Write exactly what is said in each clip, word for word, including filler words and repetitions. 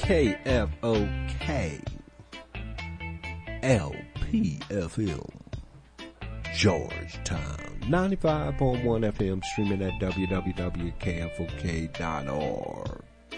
K F O K L P F M Georgetown ninety-five point one F M, streaming at w w w dot k f o k dot org.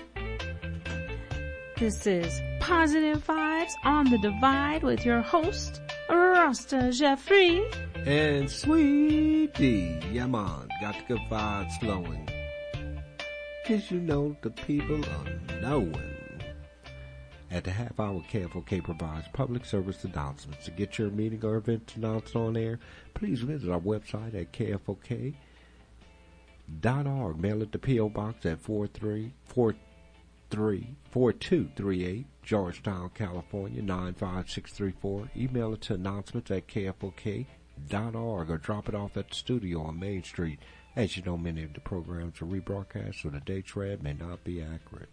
This is Positive Vibes on the Divide with your host, Rasta Jeffrey. And Sweet D. Yeah, man, got the good vibes flowing. Cause you know the people are knowing. At the half hour, K F O K provides public service announcements. To get your meeting or event announced on air, please visit our website at k f o k dot org. Mail it to P O Box at four three four three four two three eight, Georgetown, California nine five six three four. Email it to announcements at k f o k dot org or drop it off at the studio on Main Street. As you know, many of the programs are rebroadcast, so the dates read may not be accurate.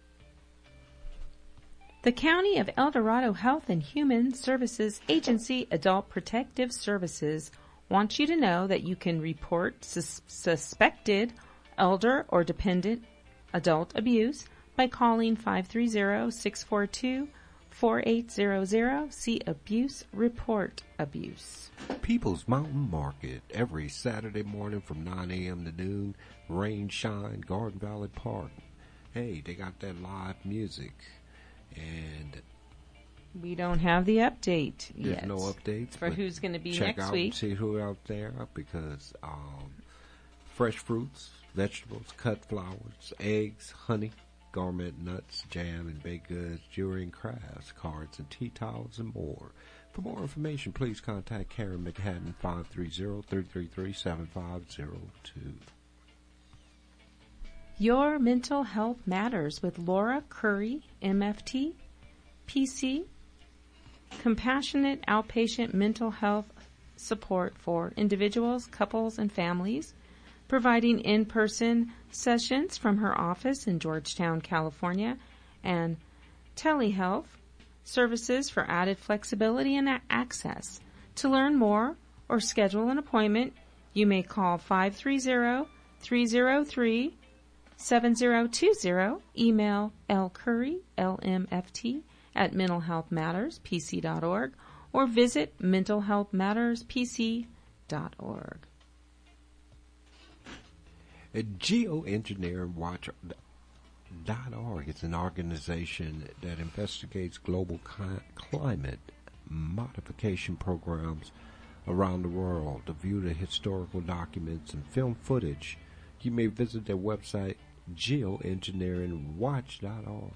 The County of El Dorado Health and Human Services Agency Adult Protective Services wants you to know that you can report sus- suspected elder or dependent adult abuse by calling five three zero, six four two, four eight zero zero. See Abuse Report Abuse. People's Mountain Market every Saturday morning from nine a.m. to noon. Rain, shine, Garden Valley Park. Hey, they got that live music. And we don't have the update there's yet. no updates for who's going to be check next out week. And see who out there, because um, fresh fruits, vegetables, cut flowers, eggs, honey, gourmet nuts, jam and baked goods, jewelry and crafts, cards and tea towels, and more. For more information, please contact Karen McHatton, five three zero, three three three, seven five zero two. Your Mental Health Matters with Laura Curry, M F T, P C, compassionate outpatient mental health support for individuals, couples, and families, providing in-person sessions from her office in Georgetown, California, and telehealth services for added flexibility and access. To learn more or schedule an appointment, you may call five three zero, three zero three, seven zero two zero, email lcurry, L M F T, at mental health matters p c dot org, or visit mental health matters p c dot org. Geoengineering Watch dot org is an organization that investigates global cli- climate modification programs around the world. To view the historical documents and film footage, you may visit their website, geoengineering watch dot org.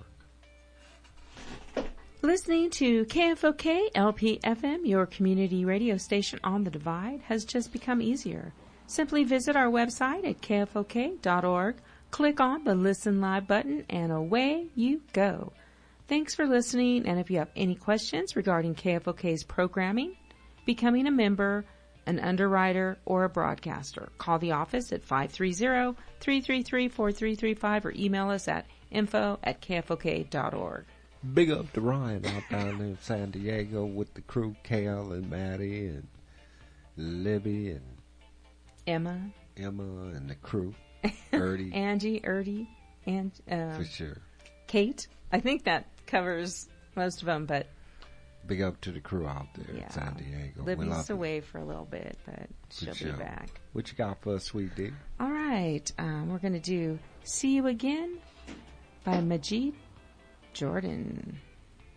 Listening to K F O K L P F M, your community radio station on the Divide, has just become easier. Simply visit our website at k f o k dot org, click on the Listen Live button, and away you go. Thanks for listening, and if you have any questions regarding K F O K's programming, becoming a member, an underwriter, or a broadcaster, call the office at five three zero, three three three, four three three five or email us at info at k f o k dot org. Big up to Ryan out down in San Diego with the crew, Kale and Maddie and Libby and Emma. Emma and the crew. Erdy. Angie, Erdy, and uh, for sure. Kate. I think that covers most of them, but big up to the crew out there yeah. in San Diego. Libby's away for a little bit, but she'll sure. be back. What you got for us, Sweet D? All right. Um, we're going to do See You Again by Majid Jordan.